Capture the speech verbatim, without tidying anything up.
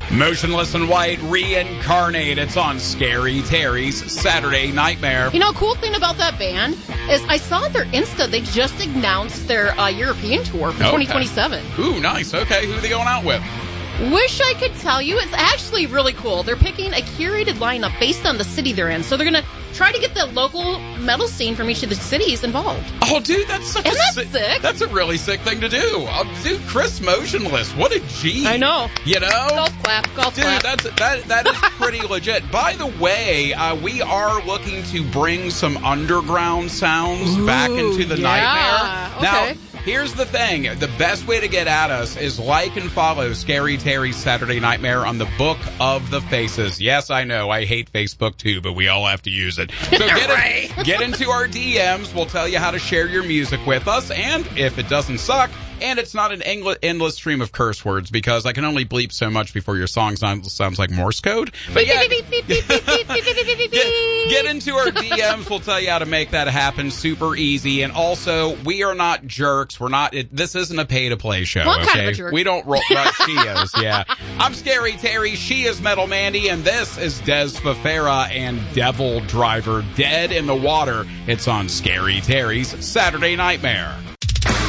Motionless in White, Reincarnate. It's on Scary Terry's Saturday Nightmare. You know, cool thing about that band is I saw their Insta. They just announced their uh, European tour for Okay. twenty twenty-seven. Ooh, nice. Okay, who are they going out with? Wish I could tell you. It's actually really cool. They're picking a curated lineup based on the city they're in. So they're going to try to get the local metal scene from each of the cities involved. Oh, dude, that's such Isn't a that sick, sick? That's a really sick thing to do. Oh, dude, Chris Motionless, what a G. I know. You know? Golf clap, golf Dude, clap. that's that that is pretty legit. By the way, uh, we are looking to bring some underground sounds Ooh, back into the yeah. nightmare. Okay. Now, here's the thing. The best way to get at us is like and follow Scary Terry's Saturday Nightmare on the Book of the Faces. Yes, I know. I hate Facebook too, but we all have to use it. So get, Right. in, get into our D Ms. We'll tell you how to share your music with us. And if it doesn't suck, and it's not an engl- endless stream of curse words, because I can only bleep so much before your song sounds, sounds like Morse code. But yeah, get, get into our D Ms. We'll tell you how to make that happen super easy. And also, we are not jerks. We're not, it, this isn't a pay-to-play show, Well, I'm okay? kind of a jerk. We don't roll, right, she is, yeah. I'm Scary Terry, she is Metal Mandy, and this is Des Fafera and Devil Driver, Dead in the Water. It's on Scary Terry's Saturday Nightmare.